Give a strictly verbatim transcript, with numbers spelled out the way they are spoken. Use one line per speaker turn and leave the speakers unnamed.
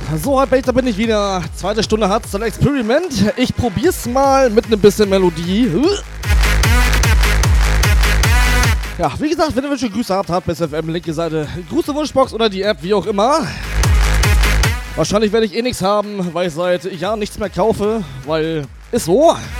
So, halb da bin ich wieder. Zweite Stunde Hardstyle Experiment. Ich probier's mal mit ein bisschen Melodie. Ja, wie gesagt, wenn ihr welche Grüße habt, Hardbass F M, linke Seite, Grüße Wunschbox oder die App, wie auch immer. Wahrscheinlich werde ich eh nichts haben, weil ich seit Jahren nichts mehr kaufe, weil ist so.